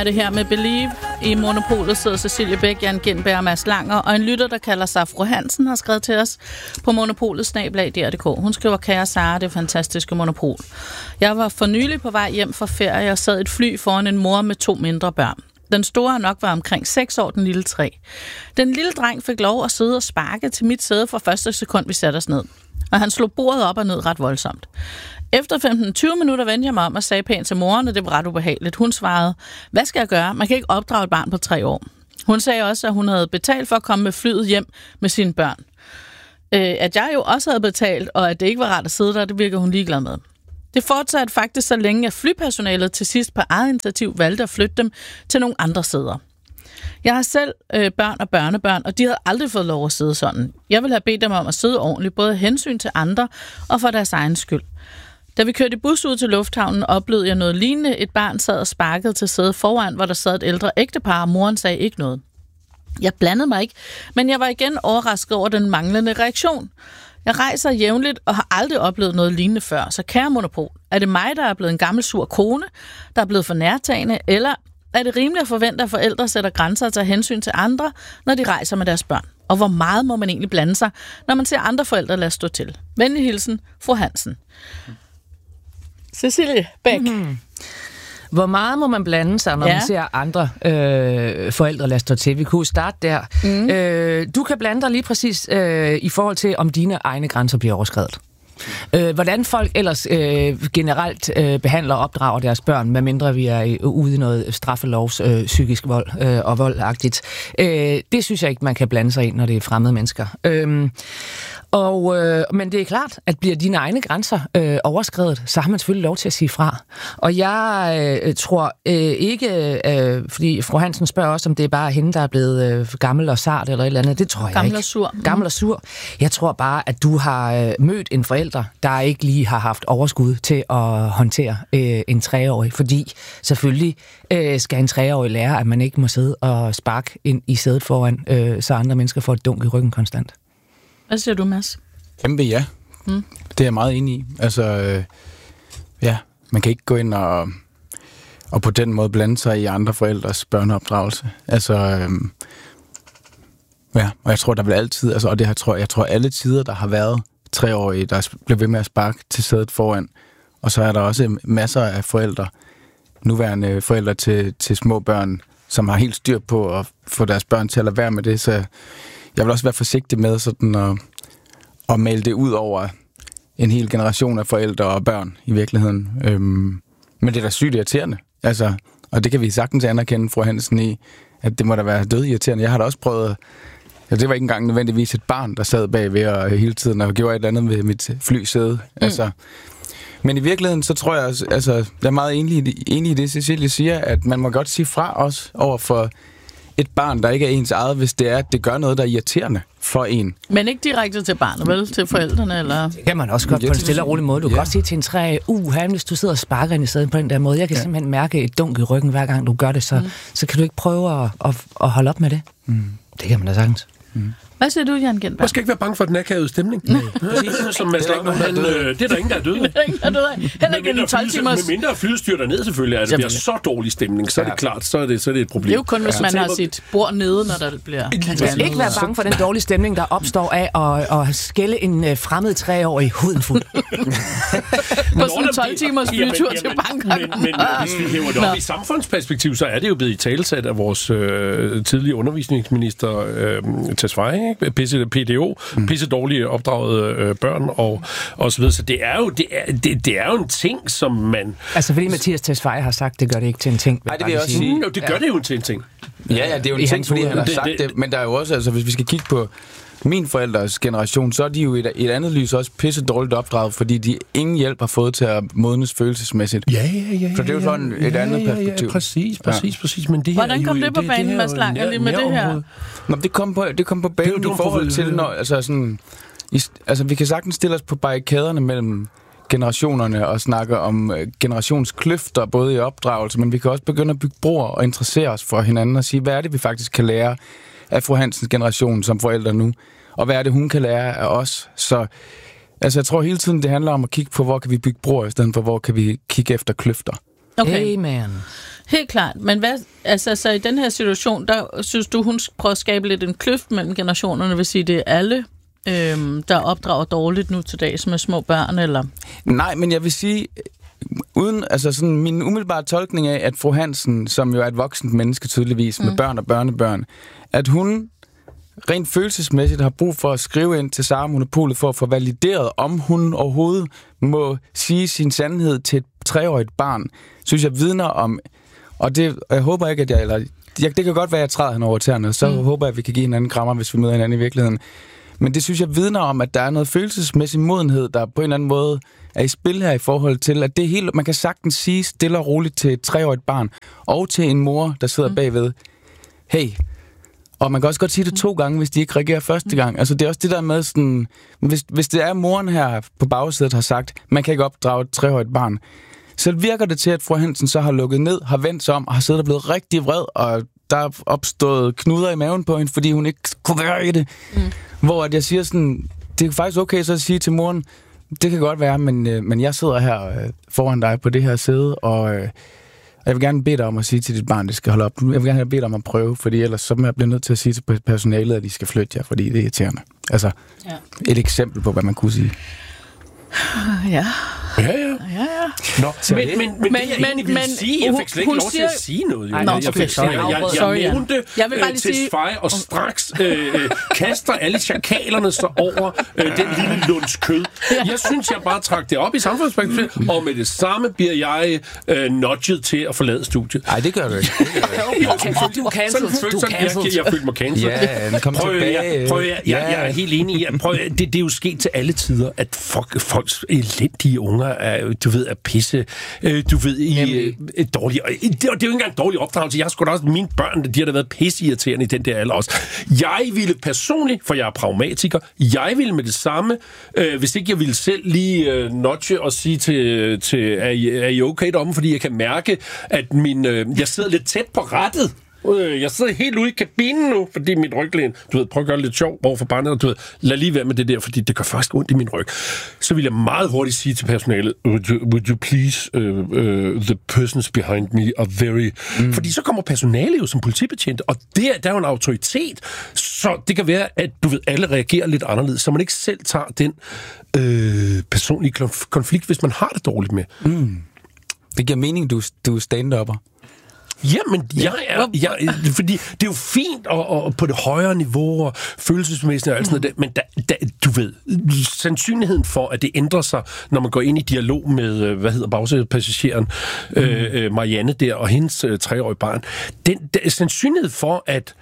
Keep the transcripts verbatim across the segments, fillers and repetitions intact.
er det her med Believe. I Monopolet sidder Cecilie Bæk, Jan Gindberg og Mads Langer, og en lytter, der kalder sig Fru Hansen, har skrevet til os på monopolet snabel-a punktum d k. Hun skriver, kære Sara, det fantastiske monopol. Jeg var for nylig på vej hjem fra ferie og sad i et fly foran en mor med to mindre børn. Den store har nok været omkring seks år, den lille tre. Den lille dreng fik lov at sidde og sparke til mit sæde fra første sekund, vi satte os ned. Og han slog bordet op og ned ret voldsomt. Efter femten til tyve minutter vendte jeg mig om og sagde pænt til moren, og det var ret ubehageligt. Hun svarede, hvad skal jeg gøre? Man kan ikke opdrage et barn på tre år. Hun sagde også, at hun havde betalt for at komme med flyet hjem med sine børn. Øh, at jeg jo også havde betalt, og at det ikke var rart at sidde der, det virker hun ligeglad med. Det fortsatte faktisk så længe, at flypersonalet til sidst på eget initiativ valgte at flytte dem til nogle andre sæder. Jeg har selv øh, børn og børnebørn, og de havde aldrig fået lov at sidde sådan. Jeg ville have bedt dem om at sidde ordentligt, både hensyn til andre og for deres egen skyld. Da vi kørte i bus ud til lufthavnen, oplevede jeg noget lignende. Et barn sad og sparkede til sædet foran, hvor der sad et ældre ægtepar, og moren sagde ikke noget. Jeg blandede mig ikke, men jeg var igen overrasket over den manglende reaktion. Jeg rejser jævnligt og har aldrig oplevet noget lignende før, så kære monopol, er det mig, der er blevet en gammel sur kone, der er blevet for nærtagende, eller er det rimeligt at forvente, at forældre sætter grænser og tager hensyn til andre, når de rejser med deres børn? Og hvor meget må man egentlig blande sig, når man ser andre forældre lade stå til? Venlig hilsen, Fru Hansen. Cecilie Bæk. Mm-hmm. Hvor meget må man blande sig, når ja. man ser andre øh, forældre lade stå til? Vi kunne starte der. Mm. Øh, du kan blande dig lige præcis øh, i forhold til, om dine egne grænser bliver overskredet. Øh, hvordan folk ellers øh, generelt øh, behandler og opdrager deres børn, medmindre vi er ude i noget straffelovs øh, psykisk vold øh, og voldagtigt. Øh, det synes jeg ikke, man kan blande sig i, når det er fremmede mennesker. Øh, Og, øh, men det er klart, at bliver dine egne grænser øh, overskredet, så har man selvfølgelig lov til at sige fra. Og jeg øh, tror øh, ikke, øh, fordi Fru Hansen spørger også, om det er bare hende, der er blevet øh, gammel og sart eller et eller andet. Det tror jeg gammel ikke. Og sur. Gammel og sur. Jeg tror bare, at du har øh, mødt en forælder, der ikke lige har haft overskud til at håndtere øh, en treårig. Fordi selvfølgelig øh, skal en treårig lære, at man ikke må sidde og sparke ind i sædet foran, øh, så andre mennesker får et dunk i ryggen konstant. Hvad siger du, Mads? Kæmpe ja. Mm. Det er jeg meget enig i. Altså, øh, ja, man kan ikke gå ind og, og på den måde blande sig i andre forældres børneopdragelse. Altså, øh, ja, og jeg tror, der vil altid, altså, og det her tror jeg, tror alle tider, der har været treårige, der bliver ved med at sparke til sædet foran. Og så er der også masser af forældre, nuværende forældre til, til små børn, som har helt styr på at få deres børn til at lade være med det, så jeg vil også være forsigtig med sådan at, at male det ud over en hel generation af forældre og børn i virkeligheden. Øhm, men det er da sygt irriterende. Altså, og det kan vi sagtens anerkende, Fru Hansen, i, at det må da være død irriterende. Jeg har da også prøvet, ja, det var ikke engang nødvendigvis et barn, der sad bagved og hele tiden og gjorde et eller andet ved mit flysæde. Mm. Altså, men i virkeligheden, så tror jeg, altså, jeg er meget enig, enig i det, Cecilie siger, at man må godt sige fra os over for et barn, der ikke er ens eget, hvis det er, at det gør noget, der er irriterende for en. Men ikke direkte til barnet, vel? Til forældrene, eller? Det kan man også godt på en stille og rolig måde. Du ja. kan også sige til en træ, uh, hvis du sidder og sparker ind i stedet på den der måde. Jeg kan ja. simpelthen mærke et dunk i ryggen, hver gang du gør det, så, mm. så kan du ikke prøve at, at, at holde op med det. Mm. Det kan man da sagtens. Mm. Hvad siger du, Jan Gindberg? Man skal ikke være bange for den akavede stemning. Nej. Som man slet ikke han, øh, det er der ingen, der er døde. Det er der ingen, der er døde. Heller ikke en tolv timers... Med mindre flyet styrter ned selvfølgelig, at det bliver så dårlig stemning, så er det klart, så er det, så er det et problem. Det er jo kun, hvis ja. man har sit bord nede, når der bliver... Man skal ikke være bange for den dårlige stemning, der opstår af at, at skælde en fremmed treårig huden fuld. På sådan en tolv timers flytur til Bangkok. Men, men hvis vi hæver det op i samfundsperspektiv, så er det jo blevet i talesat af vores øh, tidlige undervisningsminister øh, Tesfaye, P D O, mm. pisse dårlige opdragede øh, børn og, og så videre. Så det er jo det er, det, det er jo en ting, som man... Altså fordi Mathias Tesfaye har sagt, det gør det ikke til en ting. Nej, det vil jeg også sige. Jo, det gør ja. det jo til en ting. Ja, ja, det er jo en I ting, fordi han har sagt det, det, men der er jo også, altså hvis vi skal kigge på min forældres generation, så er de jo i et, et andet lys også pisse dårligt opdraget, fordi de ingen hjælp har fået til at modnes følelsesmæssigt. Ja, ja, ja. Så det er jo sådan et ja, andet perspektiv. Ja, ja, præcis, præcis, ja. præcis. Men det her Hvordan kom jo, det på banen, Mads Langer, lige med det her? Nå, det kom på, det kom på banen det i forhold til, når, altså sådan, i, altså vi kan sagtens stille os på barrikaderne mellem generationerne og snakke om generationskløfter, både i opdragelse, men vi kan også begynde at bygge broer og interessere os for hinanden og sige, hvad er det, vi faktisk kan lære af Fru Hansens generation som forældre nu, og hvad er det, hun kan lære af os. Så altså, jeg tror hele tiden, det handler om at kigge på, hvor kan vi bygge broer, i stedet for, hvor kan vi kigge efter kløfter. Okay. Amen. Helt klart. Men hvad, altså, så i den her situation, der synes du, hun prøver at skabe lidt en kløft mellem generationerne, vil sige, det er alle, øhm, der opdrager dårligt nu til dags med små børn, eller? Nej, men jeg vil sige, uden, altså sådan min umiddelbare tolkning af, at fru Hansen, som jo er et voksent menneske tydeligvis, mm. med børn og børnebørn, at hun rent følelsesmæssigt har brug for at skrive ind til Sara Monopolet for at få valideret, om hun overhovedet må sige sin sandhed til et treårigt barn, synes jeg vidner om, og det, jeg håber ikke, at jeg, eller jeg, det kan godt være, at jeg træder hende over tæerne, så mm. håber jeg, at vi kan give hinanden krammer, hvis vi møder hinanden i virkeligheden. Men det synes jeg vidner om, at der er noget følelsesmæssig modenhed, der på en eller anden måde er i spil her i forhold til, at det helt, man kan sagtens sige stille og roligt til et treårigt barn, og til en mor, der sidder mm. bagved, hey, og man kan også godt sige det to gange, hvis de ikke reagerer første gang. Altså det er også det der med sådan, hvis, hvis det er moren her på bagsædet har sagt, man kan ikke opdrage et treårigt barn, så virker det til, at fru Hansen så har lukket ned, har vendt sig om, og har siddet og blevet rigtig vred, og der er opstået knuder i maven på hende, fordi hun ikke kunne være i det. Mm. Hvor at jeg siger sådan, det er faktisk okay så at sige til moren, det kan godt være, men, øh, men jeg sidder her øh, foran dig på det her sæde, og øh, jeg vil gerne bede dig om at sige til dit barn, det skal holde op. Jeg vil gerne have bedt dig om at prøve, fordi ellers så bliver jeg nødt til at sige til personalet, at de skal flytte jer, fordi det er irriterende. Altså, ja. Et eksempel på, hvad man kunne sige. Ja. Ja, ja. Ja, ja. Nå, men, men, men, men det jeg egentlig ville sige, jeg fik slet ikke lov til at sige noget. Ej, nå, jeg, fik, jeg, jeg, jeg, jeg nævnte jeg vil bare øh, til Svej, og straks øh, kaster alle chakalerne så over øh, den lille lunds kød. Jeg synes, jeg bare trak det op i samfundsperspektiv, og med det samme bliver jeg øh, nudget til at forlade studiet. Nej, det gør du ikke. Du er cancelled. Du er cancelled. Jeg følte mig cancelled. Ja, kom tilbage. Prøv, jeg, jeg, jeg er helt enig i, prøv, det, det er jo sket til alle tider, at folk, folks elendige unger er, du ved, er pisse, øh, du ved, i øh, dårlige, det, det er jo ikke engang dårlig opdragelse. Jeg har sgu da også, mine børn, de har da været pisseirriterende i den der alder også. Jeg ville personligt, for jeg er pragmatiker, jeg ville med det samme, øh, hvis ikke jeg ville selv lige øh, nudge og sige til, til er, I, er I okay deromme, fordi jeg kan mærke, at min, øh, jeg sidder lidt tæt på rattet. Jeg sidder helt ude i kabinen nu, fordi mit ryglæn, du ved, prøv at gøre det lidt sjov over for barnet, og du ved, lad lige være med det der, fordi det gør faktisk ondt i min ryg. Så vil jeg meget hurtigt sige til personalet, would you, would you please, uh, uh, the persons behind me are very... Mm. Fordi så kommer personalet jo som politibetjent, og der, der er jo en autoritet, så det kan være, at du ved, alle reagerer lidt anderledes, så man ikke selv tager den øh, personlige konflikt, hvis man har det dårligt med. Mm. Det giver mening, du, du er stand-upper. Jamen, jeg er, jeg, fordi det er jo fint og, og på det højere niveau og følelsesmæssigt og alt sådan noget, men da, da, du ved, sandsynligheden for, at det ændrer sig, når man går ind i dialog med, hvad hedder bagsædepassageren, mm. øh, Marianne der og hendes øh, treårige barn, den, den sandsynlighed for, at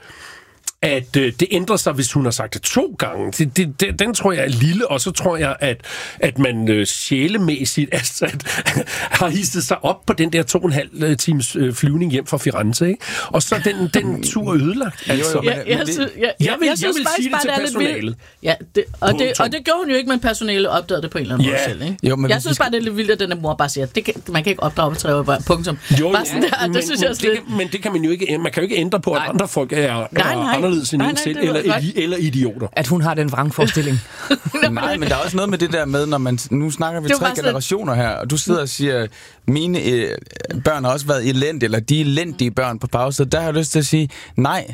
at øh, det ændrer sig, hvis hun har sagt det to gange. Det, det, det, den tror jeg er lille, og så tror jeg, at, at man øh, sjælemæssigt altså, at, har histet sig op på den der to og en halv times øh, flyvning hjem fra Firenze, ikke? Og så den, den tur ødelagt. Altså, jeg, jeg, synes, jeg, jeg, jeg vil, jeg synes jeg vil faktisk sige bare, det til personalet. Ja, det, og, det, og det gjorde hun jo ikke, men personalet opdagede det på en eller anden yeah. måde selv. Ikke? Jo, men jeg synes bare, det er lidt vildt, at den mor bare siger, det kan, man kan ikke opdrage på tre børn, punktum. Jo, bare sådan ja, der, men, det synes jeg det kan, men det kan man jo ikke, man kan jo ikke ændre på, at nej. andre folk er, er nej, nej. anderledes end en selv, eller, eller idioter. At hun har den vrangforestilling. Nej, men der er også noget med det der med, når man, nu snakker vi tre generationer her, og du sidder og siger, mine øh, børn har også været elendige, eller de elendige børn på pause. Der har jeg lyst til at sige, nej,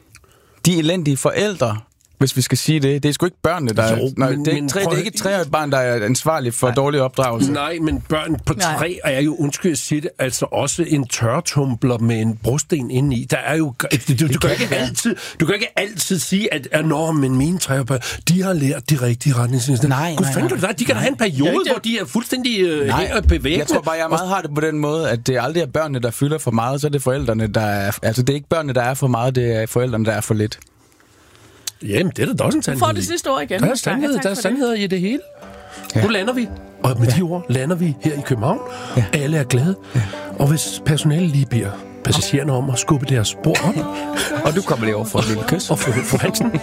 de elendige forældre, hvis vi skal sige det. Det er sgu ikke børnene, der jo, er... Nej, men, det, er ikke tre, det er ikke et treårigt barn, der er ansvarlig for nej. dårlig opdragelse. Nej, men børn på tre er jo, undskyld at sige det, altså også en tørretumbler med en brosten indeni. Der er jo... Du, du, du, kan, ikke altid, du kan ikke altid sige, at, at nå, men mine tre børn, de har lært de rigtige retningslinjer. Nej, Gud, nej, nej. Du, de kan da have en periode, ja, hvor de er fuldstændig øh, bevægende. Jeg tror bare, jeg meget har det på den måde, at det aldrig er børnene, der fylder for meget, så er det forældrene, der er... Altså, det er ikke børnene, der er for meget, det er forældrene, der er for lidt. Jamen, det er da også en sandhed. Du får det sidste ord igen. Der er sandhed, der er sandheder i det hele. Ja. Nu lander vi, og med ja. de ord lander vi her i København. Ja. Alle er glade. Ja. Og hvis personalet lige beder passagererne om at skubbe deres spor op. Og du kommer lige over for et lille kys. Og for, for Hansen.